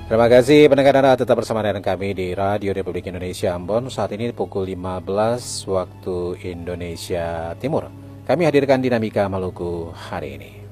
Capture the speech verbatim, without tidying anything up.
Terima kasih pendengar Anda tetap bersama dengan kami di Radio Republik Indonesia Ambon. Saat ini pukul lima belas waktu Indonesia Timur. Kami hadirkan Dinamika Maluku hari ini.